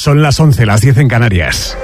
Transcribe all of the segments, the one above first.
Son las 11, las 10 en Canarias.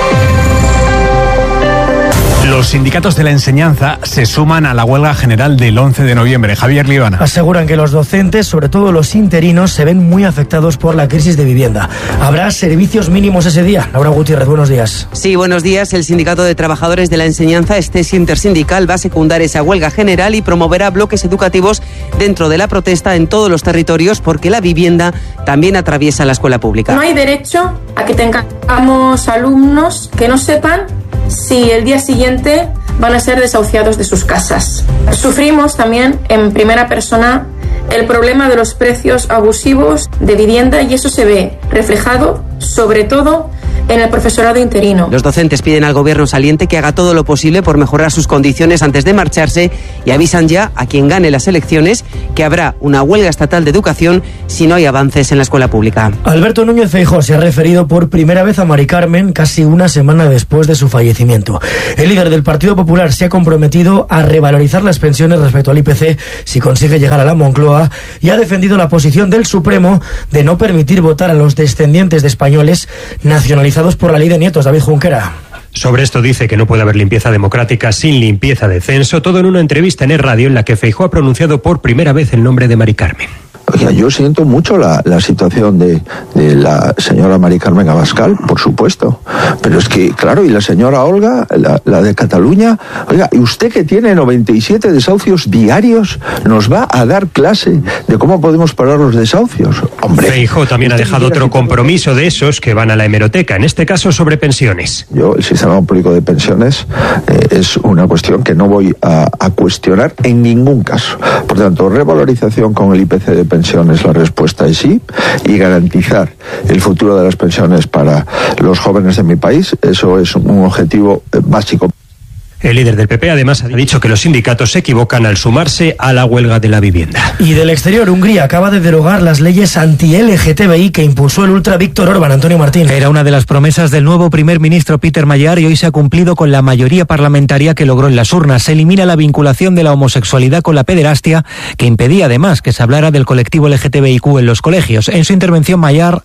Los sindicatos de la enseñanza se suman a la huelga general del 11 de noviembre. Javier Líbana. Aseguran que los docentes, sobre todo los interinos, se ven muy afectados por la crisis de vivienda. ¿Habrá servicios mínimos ese día? Laura Gutiérrez, buenos días. Sí, buenos días. El Sindicato de Trabajadores de la Enseñanza, STESI Intersindical, va a secundar esa huelga general y promoverá bloques educativos dentro de la protesta en todos los territorios, porque la vivienda también atraviesa la escuela pública. No hay derecho a que tengamos alumnos que no sepan si el día siguiente van a ser desahuciados de sus casas. Sufrimos también en primera persona el problema de los precios abusivos de vivienda, y eso se ve reflejado sobre todo en el profesorado interino. Los docentes piden al gobierno saliente que haga todo lo posible por mejorar sus condiciones antes de marcharse, y avisan ya a quien gane las elecciones que habrá una huelga estatal de educación si no hay avances en la escuela pública. Alberto Núñez Feijóo se ha referido por primera vez a Mari Carmen casi una semana después de su fallecimiento. El líder del Partido Popular se ha comprometido a revalorizar las pensiones respecto al IPC si consigue llegar a la Moncloa, y ha defendido la posición del Supremo de no permitir votar a los descendientes de españoles nacionalizados por la ley de nietos. David Junquera. Sobre esto dice que no puede haber limpieza democrática sin limpieza de censo, todo en una entrevista en Es Radio en la que Feijóo ha pronunciado por primera vez el nombre de Mari Carmen. Oiga, yo siento mucho la situación de la señora Mari Carmen Abascal, por supuesto. Pero es que, claro, y la señora Olga, la de Cataluña, oiga, y usted que tiene 97 desahucios diarios, nos va a dar clase de cómo podemos parar los desahucios. Hombre. Feijóo también ha dejado otro compromiso de esos que van a la hemeroteca, en este caso sobre pensiones. El sistema público de pensiones es una cuestión que no voy a cuestionar en ningún caso. Por tanto, revalorización con el IPC de pensiones, la respuesta es sí, y garantizar el futuro de las pensiones para los jóvenes de mi país, eso es un objetivo básico. El líder del PP además ha dicho que los sindicatos se equivocan al sumarse a la huelga de la vivienda. Y del exterior, Hungría acaba de derogar las leyes anti-LGTBI que impulsó el ultra Víctor Orbán. Antonio Martín. Era una de las promesas del nuevo primer ministro Peter Magyar, y hoy se ha cumplido con la mayoría parlamentaria que logró en las urnas. Se elimina la vinculación de la homosexualidad con la pederastia, que impedía además que se hablara del colectivo LGTBIQ en los colegios. En su intervención, Magyar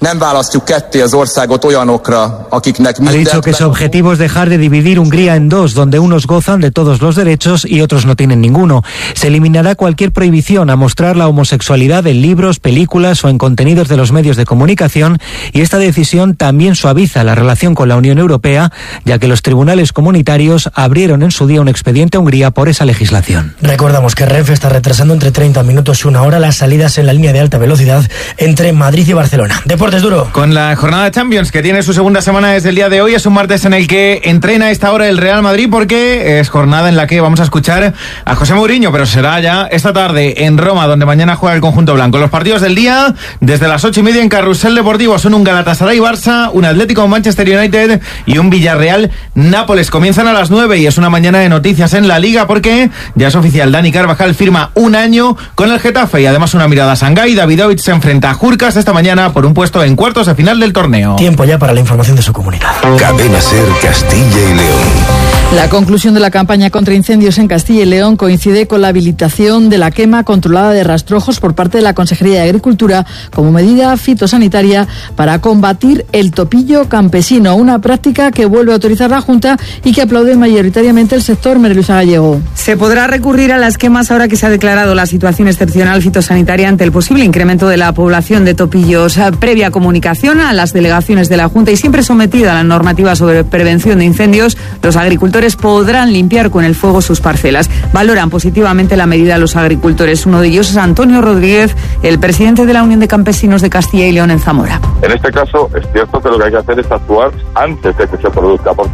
ha dicho que su objetivo es dejar de dividir Hungría en dos, donde unos gozan de todos los derechos y otros no tienen ninguno. Se eliminará cualquier prohibición a mostrar la homosexualidad en libros, películas o en contenidos de los medios de comunicación, y esta decisión también suaviza la relación con la Unión Europea, ya que los tribunales comunitarios abrieron en su día un expediente a Hungría por esa legislación. Recordamos que Renfe está retrasando entre 30 minutos y una hora las salidas en la línea de alta velocidad entre Madrid y Barcelona. Deportes Duro. Con la jornada de Champions, que tiene su segunda semana desde el día de hoy, es un martes en el que entrena a esta hora el Real Madrid, porque es jornada en la que vamos a escuchar a José Mourinho, pero será ya esta tarde en Roma, donde mañana juega el conjunto blanco. Los partidos del día, desde las 8:30 en Carrusel Deportivo, son un Galatasaray-Barça, un Atlético-Manchester United y un Villarreal-Nápoles. Comienzan a las 9 y es una mañana de noticias en la Liga, porque ya es oficial, Dani Carvajal firma un año con el Getafe, y además una mirada a Shanghái. Davidovic se enfrenta a Jurkas esta mañana por un puesto en cuartos de final del torneo. Tiempo ya para la información de su comunidad. Cadena SER Castilla y León. La conclusión de la campaña contra incendios en Castilla y León coincide con la habilitación de la quema controlada de rastrojos por parte de la Consejería de Agricultura como medida fitosanitaria para combatir el topillo campesino, una práctica que vuelve a autorizar la Junta y que aplaude mayoritariamente el sector. Merluza Gallego. Se podrá recurrir a las quemas ahora que se ha declarado la situación excepcional fitosanitaria ante el posible incremento de la población de topillos. Previa comunicación a las delegaciones de la Junta y siempre sometida a la normativa sobre prevención de incendios, los agricultores podrán limpiar con el fuego sus parcelas. Valoran positivamente la medida los agricultores. Uno de ellos es Antonio Rodríguez, el presidente de la Unión de Campesinos de Castilla y León en Zamora. En este caso es cierto que lo que hay que hacer es actuar antes de que se produzca, porque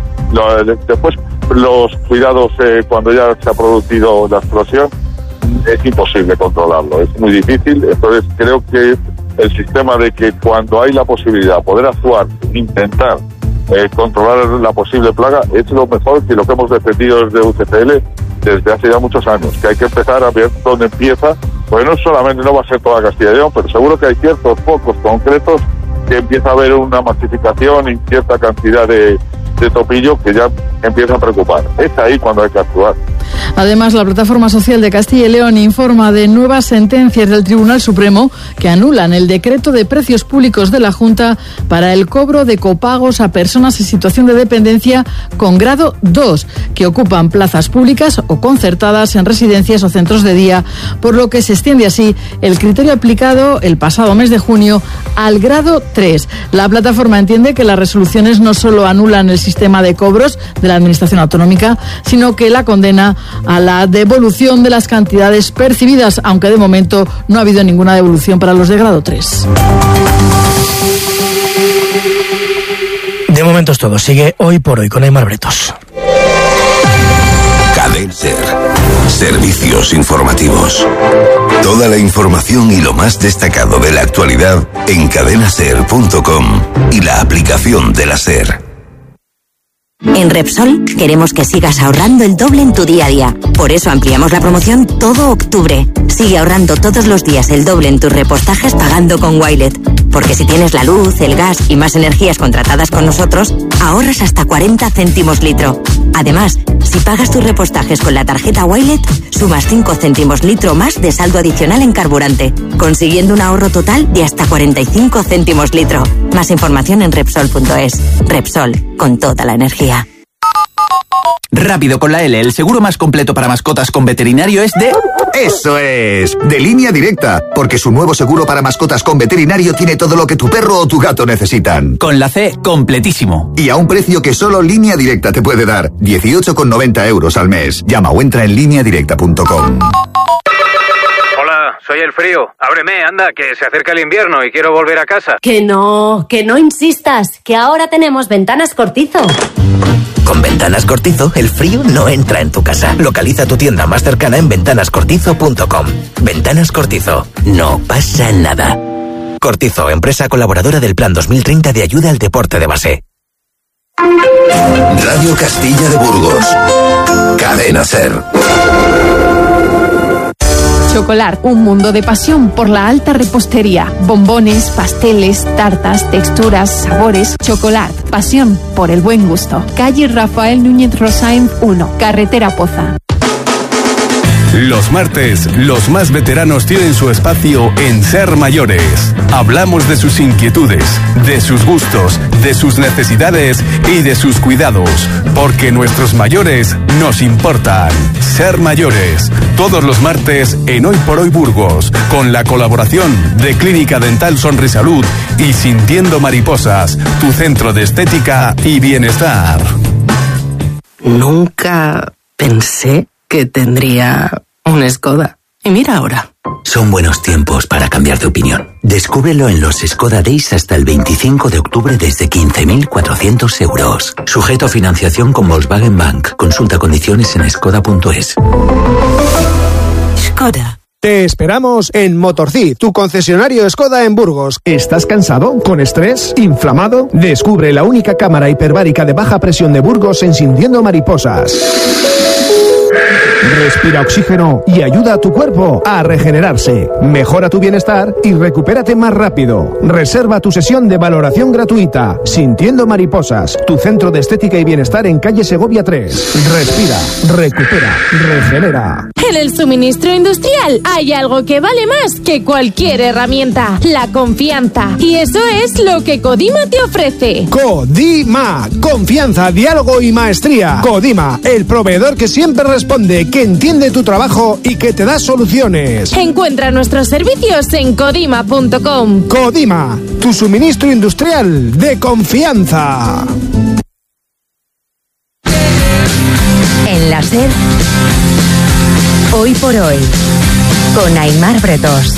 después los cuidados cuando ya se ha producido la explosión es imposible controlarlo, es muy difícil. Entonces creo que el sistema de que cuando hay la posibilidad de poder actuar, intentar controlar la posible plaga, es lo mejor, y lo que hemos defendido desde UCCL desde hace ya muchos años, que hay que empezar a ver dónde empieza, porque no solamente no va a ser toda Castilla y León, pero seguro que hay ciertos focos concretos que empieza a haber una masificación y cierta cantidad de topillo que ya empieza a preocupar. Es ahí cuando hay que actuar. Además, la Plataforma Social de Castilla y León informa de nuevas sentencias del Tribunal Supremo que anulan el decreto de precios públicos de la Junta para el cobro de copagos a personas en situación de dependencia con grado 2, que ocupan plazas públicas o concertadas en residencias o centros de día, por lo que se extiende así el criterio aplicado el pasado mes de junio al grado 3. La plataforma entiende que las resoluciones no solo anulan el sistema de cobros de la Administración Autonómica, sino que la condena a la devolución de las cantidades percibidas, aunque de momento no ha habido ninguna devolución para los de grado 3. De momento es todo. Sigue Hoy por Hoy con Aymar Bretos. Cadena Ser. Servicios informativos. Toda la información y lo más destacado de la actualidad en cadenaser.com y la aplicación de la Ser. En Repsol queremos que sigas ahorrando el doble en tu día a día. Por eso ampliamos la promoción todo octubre. Sigue ahorrando todos los días el doble en tus repostajes pagando con Wilet. Porque si tienes la luz, el gas y más energías contratadas con nosotros, ahorras hasta 40 céntimos litro. Además, si pagas tus repostajes con la tarjeta Wilet, sumas 5 céntimos litro más de saldo adicional en carburante, consiguiendo un ahorro total de hasta 45 céntimos litro. Más información en Repsol.es. Repsol, con toda la energía. Rápido con la L, el seguro más completo para mascotas con veterinario es de... ¡Eso es! De Línea Directa, porque su nuevo seguro para mascotas con veterinario tiene todo lo que tu perro o tu gato necesitan. Con la C, completísimo. Y a un precio que solo Línea Directa te puede dar, 18,90 € al mes. Llama o entra en lineadirecta.com. Soy el frío. Ábreme, anda, que se acerca el invierno y quiero volver a casa. Que no insistas, que ahora tenemos Ventanas Cortizo. Con Ventanas Cortizo, el frío no entra en tu casa. Localiza tu tienda más cercana en ventanascortizo.com. Ventanas Cortizo, no pasa nada. Cortizo, empresa colaboradora del Plan 2030 de ayuda al deporte de base. Radio Castilla de Burgos. Cadena Ser. Chocolart, un mundo de pasión por la alta repostería. Bombones, pasteles, tartas, texturas, sabores. Chocolart, pasión por el buen gusto. Calle Rafael Núñez Rosáin 1, Carretera Poza. Los martes, los más veteranos tienen su espacio en Ser Mayores. Hablamos de sus inquietudes, de sus gustos, de sus necesidades y de sus cuidados, porque nuestros mayores nos importan. Ser Mayores, todos los martes en Hoy por Hoy Burgos, con la colaboración de Clínica Dental Sonrisalud y Sintiendo Mariposas, tu centro de estética y bienestar. Nunca pensé que tendría un Skoda. Y mira ahora. Son buenos tiempos para cambiar de opinión. Descúbrelo en los Skoda Days hasta el 25 de octubre desde 15.400 €. Sujeto a financiación con Volkswagen Bank. Consulta condiciones en skoda.es. Skoda. Te esperamos en Motorcid, tu concesionario Skoda en Burgos. ¿Estás cansado? ¿Con estrés? ¿Inflamado? Descubre la única cámara hiperbárica de baja presión de Burgos en Sintiendo Mariposas. Respira oxígeno y ayuda a tu cuerpo a regenerarse. Mejora tu bienestar y recupérate más rápido. Reserva tu sesión de valoración gratuita. Sintiendo Mariposas, tu centro de estética y bienestar en calle Segovia 3. Respira, recupera, regenera. En el suministro industrial hay algo que vale más que cualquier herramienta: la confianza. Y eso es lo que Codima te ofrece. Codima, confianza, diálogo y maestría. Codima, el proveedor que siempre responde, que entiende tu trabajo y que te da soluciones. Encuentra nuestros servicios en codima.com. Codima, tu suministro industrial de confianza. En la SER, Hoy por Hoy, con Aymar Bretos.